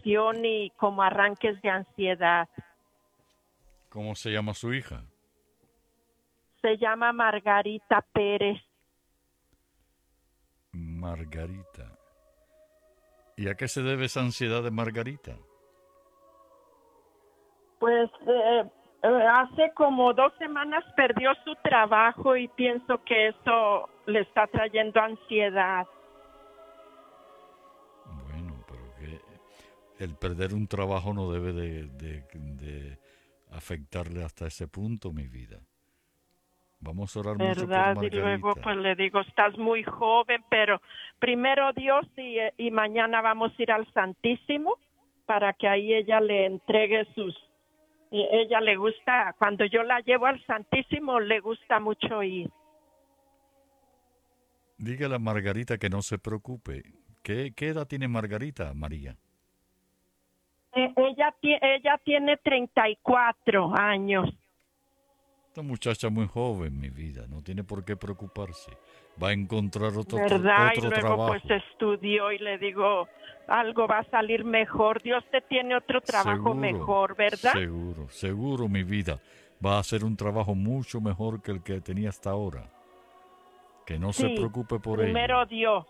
depresión y como arranques de ansiedad. ¿Cómo se llama su hija? Se llama Margarita Pérez. Margarita. ¿Y a qué se debe esa ansiedad de Margarita? Pues hace como 2 semanas perdió su trabajo y pienso que eso le está trayendo ansiedad. Bueno, pero que el perder un trabajo no debe de afectarle hasta ese punto, mi vida. Vamos a orar mucho por ¿Verdad? Y luego Margarita. pues le digo, estás muy joven, pero primero Dios y mañana vamos a ir al Santísimo para que ahí ella le entregue sus... Y ella le gusta, cuando yo la llevo al Santísimo, le gusta mucho ir. Dígale a Margarita que no se preocupe. ¿Qué edad tiene Margarita, María? Ella tiene 34 años. Esta muchacha muy joven, mi vida, no tiene por qué preocuparse. Va a encontrar ¿Verdad? Y otro luego pues trabajo. estudió y le digo, algo va a salir mejor. Dios te tiene otro trabajo Seguro, mejor, ¿verdad? seguro, seguro, mi vida. Va a hacer un trabajo mucho mejor que el que tenía hasta ahora. Que no se Sí, preocupe por ello. primero Dios.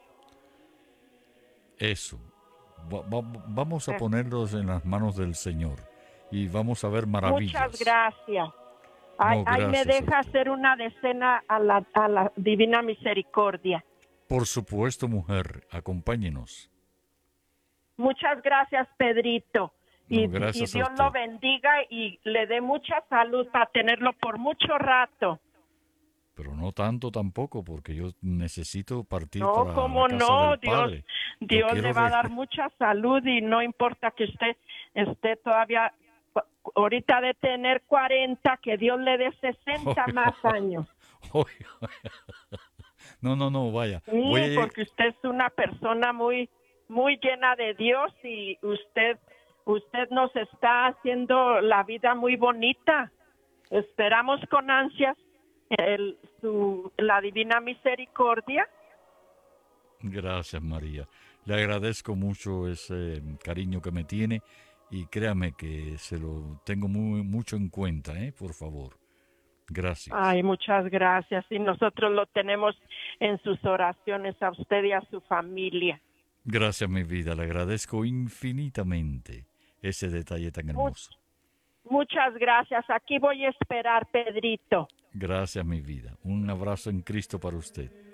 Eso. Vamos a Eh, ponerlos en las manos del Señor y vamos a ver Muchas maravillas. gracias. No, Ahí me gracias a deja usted. hacer una decena a la Divina Misericordia. Por supuesto, mujer, acompáñenos. Muchas gracias, Pedrito. No, Y gracias a Dios lo usted. bendiga y le dé mucha salud para tenerlo por mucho rato. Pero no tanto tampoco, porque yo necesito partir No, para la cómo casa no, del Padre. Yo Dios le quiero va a dar mucha salud y no importa que usted esté todavía, ahorita de tener 40, que Dios le dé 60 más años. No, no, no, vaya. Voy a Sí, ir. porque usted es una persona muy, muy llena de Dios y usted nos está haciendo la vida muy bonita. Esperamos con ansias la divina misericordia. Gracias, María. Le agradezco mucho ese cariño que me tiene y créame que se lo tengo mucho en cuenta, ¿eh? Por favor. Gracias. Ay, muchas gracias. Y nosotros lo tenemos en sus oraciones a usted y a su familia. Gracias, mi vida. Le agradezco infinitamente ese detalle tan Mu- hermoso. Muchas gracias. Aquí voy a esperar, Pedrito. Gracias, mi vida. Un abrazo en Cristo para usted.